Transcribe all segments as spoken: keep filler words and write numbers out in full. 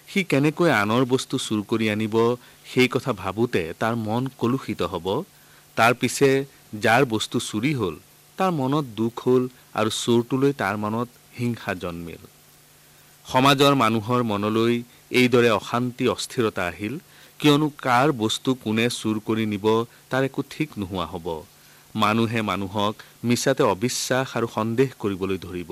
সি কেনেকৈ আনৰ বস্তু চুৰ কৰি আনিব সেই কথা ভাবোঁতে তাৰ মন কলুষিত হ'ব। তাৰ পিছে যাৰ বস্তু চুৰি হ'ল তাৰ মনত দুখ হ'ল আৰু চোৰটোলৈ তাৰ মনত হিংসা জন্মিল। সমাজৰ মানুহৰ মনলৈ এইদৰে অশান্তি অস্থিৰতা আহিল, কিয়নো কাৰ বস্তু কোনে চুৰ কৰি নিব তাৰ একো ঠিক নোহোৱা হ'ব। মানুহে মানুহক মিছাতে অবিশ্বাস আৰু সন্দেহ কৰিবলৈ ধৰিব।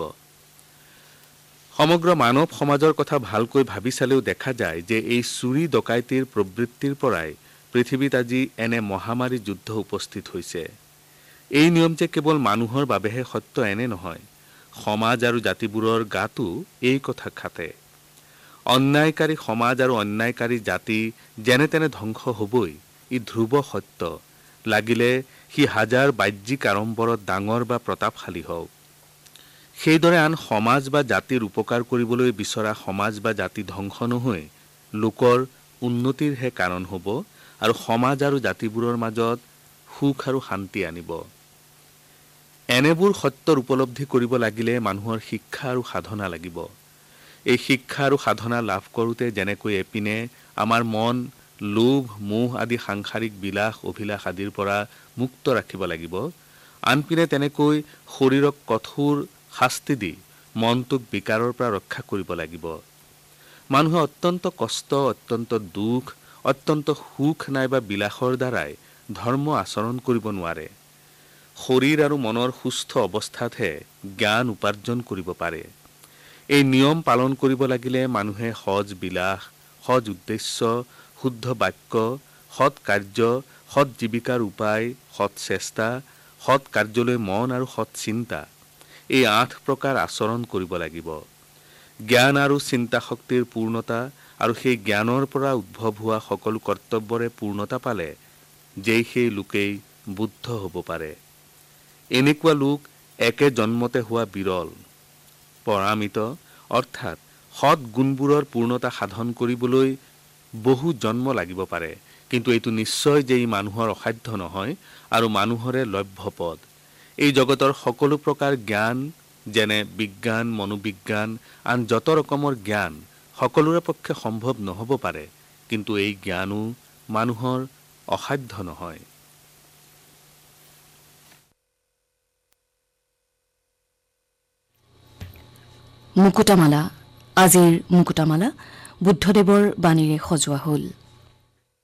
সমগ্ৰ মানৱ সমাজৰ কথা ভালকৈ ভাবি চালেও দেখা যায় যে এই চুৰি ডকাইতিৰ প্ৰবৃত্তিৰ পৰাই পৃথিৱীত আজি এনে মহামাৰী যুদ্ধ উপস্থিত হৈছে। এই নিয়ম যে কেৱল মানুহৰ বাবেহে সত্য এনে নহয়, সমাজ আৰু জাতিবোৰৰ গাতো এই কথা খাটে। অন্যায়কাৰী সমাজ আৰু অন্যায়কাৰী জাতি যেনে তেনে ধ্বংস হ'বই, ই ধ্ৰুৱ সত্য, লাগিলে সি হাজাৰ বাহ্যিক আড়ম্বৰত ডাঙৰ বা প্ৰতাপশালী হওক। সেইদৰে আন সমাজ বা জাতিৰ উপকাৰ কৰিবলৈ বিচৰা সমাজ বা জাতি ধ্বংস নহৈ লোকৰ উন্নতিৰহে কাৰণ হ'ব আৰু সমাজ আৰু জাতিবোৰৰ মাজত সুখ আৰু শান্তি আনিব। এনেবোৰ সত্যৰ উপলব্ধি কৰিব লাগিলে মানুহৰ শিক্ষা আৰু সাধনা লাগিব। এই শিক্ষা আৰু সাধনা লাভ কৰোঁতে যেনেকৈ এপিনে আমাৰ মন লোভ মোহ আদি সাংসাৰিক বিলাস অভিলাষ আদিৰ পৰা মুক্ত ৰাখিব লাগিব, আনপিনে তেনেকৈ শৰীৰক কঠোৰ শাস্তি দি মনটোক বিকাৰৰ পৰা ৰক্ষা কৰিব লাগিব। মানুহে অত্যন্ত কষ্ট, অত্যন্ত দুখ, অত্যন্ত সুখ নাইবা বিলাসৰ দ্বাৰাই ধৰ্ম আচৰণ কৰিব নোৱাৰে। শৰীৰ আৰু মনৰ সুস্থ অৱস্থাতহে জ্ঞান উপাৰ্জন কৰিব পাৰে। এই নিয়ম পালন কৰিব লাগিলে মানুহে সজ বিলাস, সজ উদ্দেশ্য, শুদ্ধ বাক্য, সৎ কাৰ্য, সৎ জীৱিকাৰ উপায়, সৎ চেষ্টা, সৎ কাৰ্যলৈ মন আৰু সৎ চিন্তা, এই আঠ প্ৰকাৰ আচৰণ কৰিব লাগিব। জ্ঞান আৰু চিন্তা শক্তিৰ পূৰ্ণতা আৰু সেই জ্ঞানৰ পৰা উদ্ভৱ হোৱা সকলো কৰ্তব্যৰে পূৰ্ণতা পালে যেই সেই লোকেই বুদ্ধ হ'ব পাৰে। এনেকুৱা লোক একে জন্মতে হোৱা বিৰল। পৰামিত অৰ্থাৎ সৎ গুণবোৰৰ পূৰ্ণতা সাধন কৰিবলৈ বহু জন্ম লাগিব পাৰে, কিন্তু এইটো নিশ্চয় যে ই মানুহৰ অসাধ্য নহয় আৰু মানুহৰে লভ্য পদ। এই জগতৰ সকলো প্ৰকাৰ জ্ঞান যেনে বিজ্ঞান, মনোবিজ্ঞান, আন যত ৰকমৰ জ্ঞান সকলোৰে পক্ষে সম্ভৱ নহ'ব পাৰে, কিন্তু এই জ্ঞানো মানুহৰ অসাধ্য নহয়। মুকুতামালা। আজিৰ মুকুতামালা বুদ্ধদেৱৰ বাণীৰে সজোৱা হ'ল।